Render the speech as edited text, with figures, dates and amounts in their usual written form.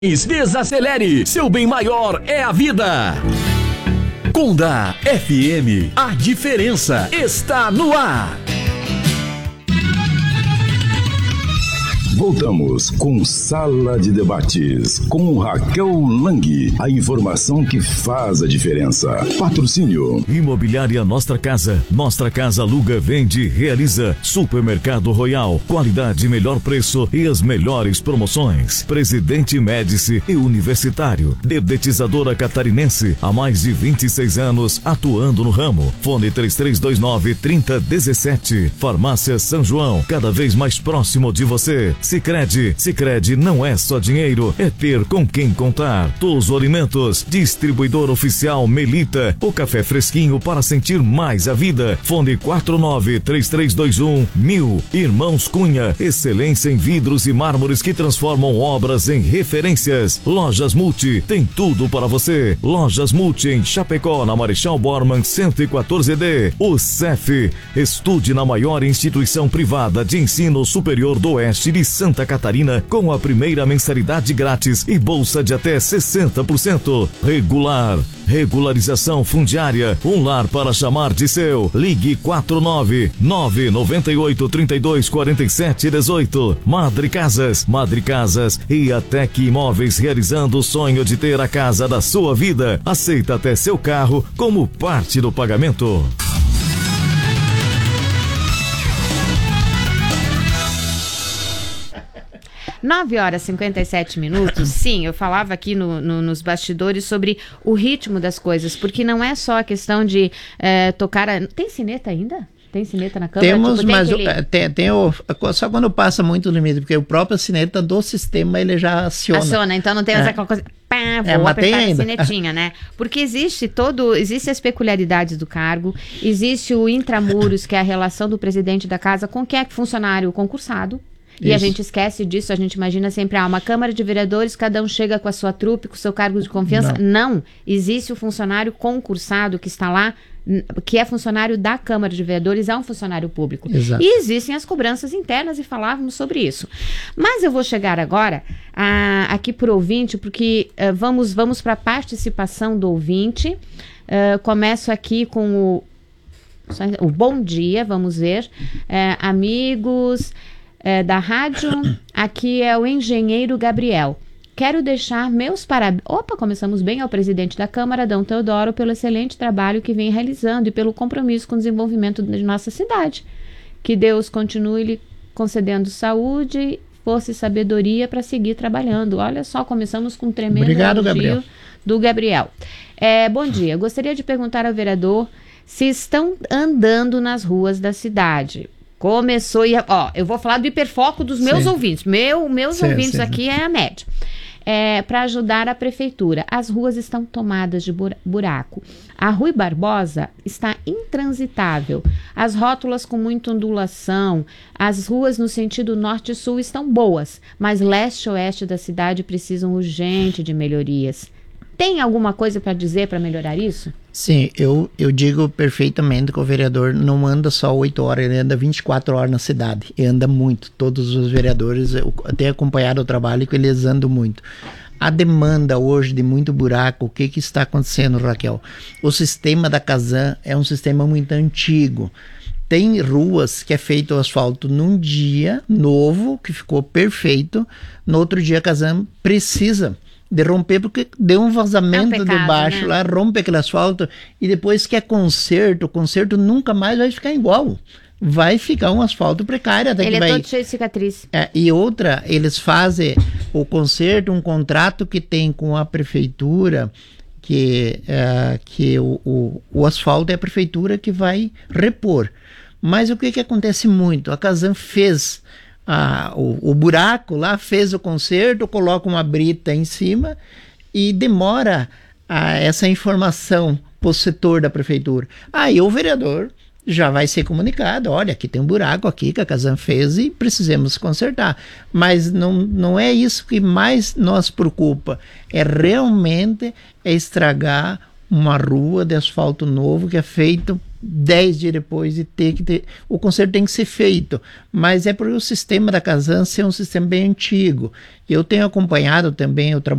Desacelere, seu bem maior é a vida. Conda FM, a diferença está no ar. Voltamos com Sala de Debates, com Raquel Lang. A informação que faz a diferença. Patrocínio. Imobiliária Nostra Casa. Nostra Casa aluga, vende, realiza. Supermercado Royal. Qualidade, melhor preço e as melhores promoções. Presidente Médici e Universitário. Dedetizadora Catarinense. Há mais de 26 anos atuando no ramo. Fone 3329-3017. Farmácia São João. Cada vez mais próximo de você. Sicredi não é só dinheiro, é ter com quem contar. Toso Alimentos, distribuidor oficial Melita, o café fresquinho para sentir mais a vida. Fone 493321-1000. Irmãos Cunha, excelência em vidros e mármores que transformam obras em referências. Lojas Multi, tem tudo para você. Lojas Multi em Chapecó, na Marechal Bormann 114D. O CEF, estude na maior instituição privada de ensino superior do Oeste de Santa Catarina com a primeira mensalidade grátis e bolsa de até 60%. Regularização fundiária, um lar para chamar de seu. Ligue 49998324718. Madre Casas e Atec Imóveis, realizando o sonho de ter a casa da sua vida. Aceita até seu carro como parte do pagamento. 9h57. Sim, eu falava aqui nos bastidores sobre o ritmo das coisas, porque não é só a questão de tocar... Tem sineta ainda? Tem sineta na câmera? Temos, tipo, mas tem só quando passa muito o limite, porque o próprio sineta do sistema ele já aciona. Então não tem aquela coisa... vou apertar a sinetinha, né? Porque existem as peculiaridades do cargo, existe o intramuros, que é a relação do presidente da casa com quem é funcionário concursado. E isso. A gente esquece disso, a gente imagina sempre, uma Câmara de Vereadores, cada um chega com a sua trupe, com o seu cargo de confiança. Não, existe o funcionário concursado que está lá, que é funcionário da Câmara de Vereadores, é um funcionário público. Exato. E existem as cobranças internas e falávamos sobre isso. Mas eu vou chegar agora aqui por ouvinte, porque vamos para a participação do ouvinte. Começo aqui com o bom dia, vamos ver. Amigos... da rádio, aqui é o engenheiro Gabriel. Quero deixar meus parabéns. Começamos bem ao presidente da Câmara, Adão Teodoro, pelo excelente trabalho que vem realizando e pelo compromisso com o desenvolvimento de nossa cidade. Que Deus continue lhe concedendo saúde, força e sabedoria para seguir trabalhando. Olha só, começamos com um tremendo elogio do Gabriel. Bom dia, gostaria de perguntar ao vereador se estão andando nas ruas da cidade. Começou, eu vou falar do hiperfoco dos meus ouvintes. Meus ouvintes aqui é a média. Para ajudar a prefeitura. As ruas estão tomadas de buraco. A Rui Barbosa está intransitável. As rótulas com muita ondulação. As ruas no sentido norte e sul estão boas, mas leste e oeste da cidade precisam urgente de melhorias. Tem alguma coisa para dizer para melhorar isso? Sim, eu digo perfeitamente que o vereador não anda só 8 horas, ele anda 24 horas na cidade. E anda muito. Todos os vereadores, eu tenho acompanhado o trabalho que eles andam muito. A demanda hoje de muito buraco, o que está acontecendo, Raquel? O sistema da Casan é um sistema muito antigo. Tem ruas que é feito o asfalto num dia novo, que ficou perfeito. No outro dia a Casan precisa de romper, porque deu um vazamento debaixo, né? Lá, rompe aquele asfalto, e depois que é conserto, o conserto nunca mais vai ficar igual. Vai ficar um asfalto precário. Até ele que todo cheio de cicatriz. E outra, eles fazem o contrato que tem com a prefeitura, que o asfalto é a prefeitura que vai repor. Mas o que acontece muito? A Casan fez o buraco lá, fez o conserto, coloca uma brita em cima e demora essa informação para o setor da prefeitura. Aí o vereador já vai ser comunicado, olha, aqui tem um buraco aqui que a Casan fez e precisamos consertar. Mas não é isso que mais nos preocupa, é realmente estragar uma rua de asfalto novo que é feito 10 dias depois e ter que ter... O conserto tem que ser feito, mas é porque o sistema da Casan é um sistema bem antigo. Eu tenho acompanhado também o trabalho